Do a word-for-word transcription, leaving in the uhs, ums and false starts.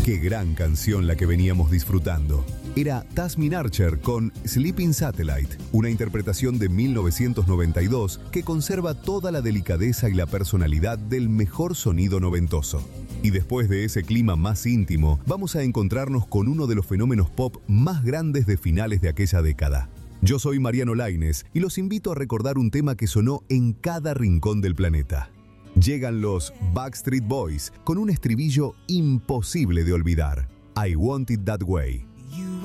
Qué gran canción la que veníamos disfrutando. Era Tasmin Archer con Sleeping Satellite, una interpretación de mil novecientos noventa y dos que conserva toda la delicadeza y la personalidad del mejor sonido noventoso. Y después de ese clima más íntimo, vamos a encontrarnos con uno de los fenómenos pop más grandes de finales de aquella década. Yo soy Mariano Laínez y los invito a recordar un tema que sonó en cada rincón del planeta. Llegan los Backstreet Boys con un estribillo imposible de olvidar. I Want It That Way.